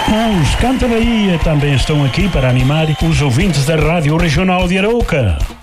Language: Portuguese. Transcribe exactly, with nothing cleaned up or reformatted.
Os Canta Bahia também estão aqui para animar os ouvintes da Rádio Regional de Arouca.